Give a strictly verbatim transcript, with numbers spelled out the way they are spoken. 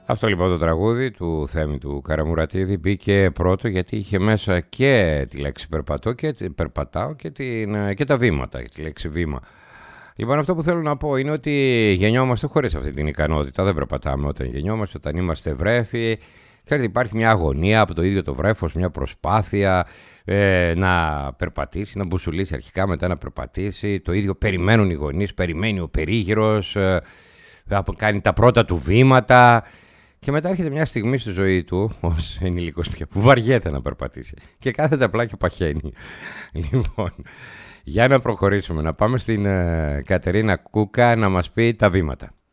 Αυτό λοιπόν το τραγούδι του Θέμη του Καραμουρατίδη μπήκε πρώτο γιατί είχε μέσα και τη λέξη περπατώ και περπατάω και, την, και τα βήματα, τη λέξη βήμα. Λοιπόν, αυτό που θέλω να πω είναι ότι γεννιόμαστε χωρίς αυτή την ικανότητα. Δεν περπατάμε όταν γεννιόμαστε, όταν είμαστε βρέφοι. Ξέρετε, υπάρχει μια αγωνία από το ίδιο το βρέφος, μια προσπάθεια ε, να περπατήσει, να μπουσουλήσει αρχικά, μετά να περπατήσει. Το ίδιο περιμένουν οι γονείς, περιμένει ο περίγυρος, ε, θα κάνει τα πρώτα του βήματα. Και μετά έρχεται μια στιγμή στη ζωή του, ως ενήλικος πια, που βαριέται να περπατήσει. Και κάθεται απλά και παχαίνει. Λοιπόν, για να προχωρήσουμε, να πάμε στην ε, Κατερίνα Κούκα να μας πει τα βήματα.